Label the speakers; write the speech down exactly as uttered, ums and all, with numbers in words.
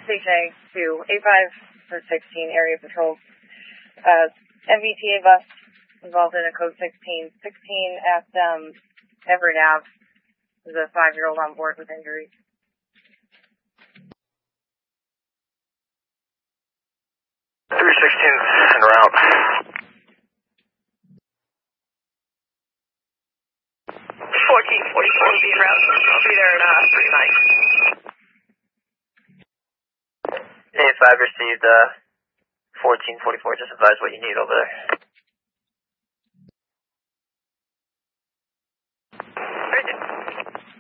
Speaker 1: Station A to A five for sixteen area patrol. Uh, M B T A bus involved in a code sixteen. sixteen at um, Everett Avenue. There's a five-year-old on board with injuries.
Speaker 2: three sixteen en route.
Speaker 3: fourteen forty-four will be en route. I'll be there in uh, three nine.
Speaker 4: A five received uh, fourteen forty-four. Just advise what you need over there.